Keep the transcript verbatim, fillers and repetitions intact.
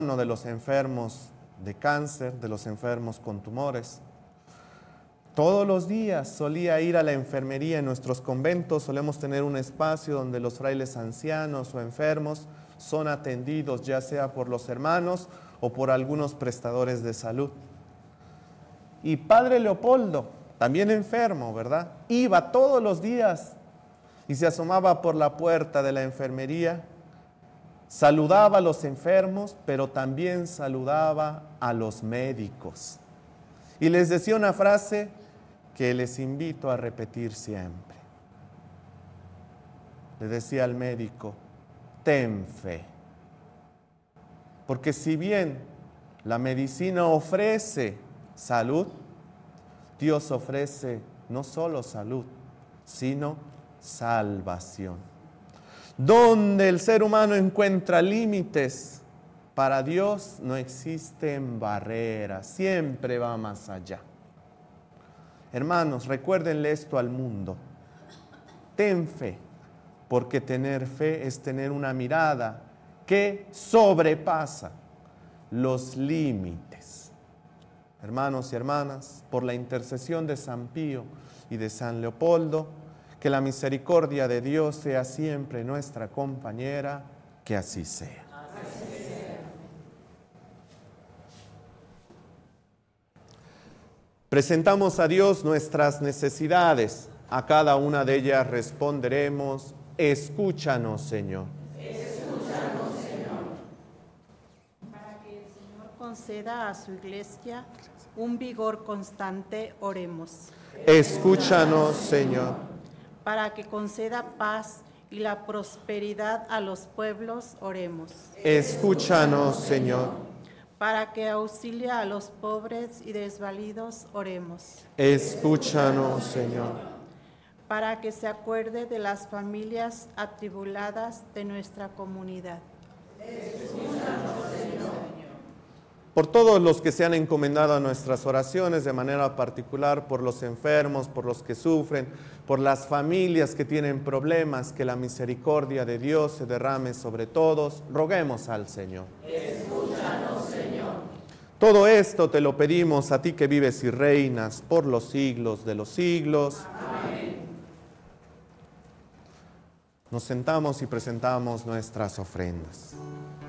de los enfermos de cáncer, de los enfermos con tumores. Todos los días solía ir a la enfermería en nuestros conventos. Solemos tener un espacio donde los frailes ancianos o enfermos son atendidos, ya sea por los hermanos o por algunos prestadores de salud. Y Padre Leopoldo, también enfermo, ¿verdad? Iba todos los días y se asomaba por la puerta de la enfermería, saludaba a los enfermos, pero también saludaba a los médicos. Y les decía una frase que les invito a repetir siempre. Le decía al médico: ten fe. Porque si bien la medicina ofrece salud, Dios ofrece no solo salud, sino salvación. Donde el ser humano encuentra límites, para Dios no existen barreras, siempre va más allá. Hermanos, recuérdenle esto al mundo. Ten fe, porque tener fe es tener una mirada que sobrepasa los límites. Hermanos y hermanas, por la intercesión de San Pío y de San Leopoldo, que la misericordia de Dios sea siempre nuestra compañera, que así sea. Así sea. Presentamos a Dios nuestras necesidades. A cada una de ellas responderemos: escúchanos, Señor. Escúchanos, Señor. Para que el Señor conceda a su iglesia un vigor constante, oremos. Escúchanos, Señor. Para que conceda paz y la prosperidad a los pueblos, oremos. Escúchanos, Señor. Para que auxilie a los pobres y desvalidos, oremos. Escúchanos, Señor. Para que se acuerde de las familias atribuladas de nuestra comunidad. Escúchanos, Señor. Por todos los que se han encomendado a nuestras oraciones, de manera particular por los enfermos, por los que sufren, por las familias que tienen problemas, que la misericordia de Dios se derrame sobre todos, roguemos al Señor. Escúchanos, Señor. Todo esto te lo pedimos a ti que vives y reinas por los siglos de los siglos. Amén. Nos sentamos y presentamos nuestras ofrendas.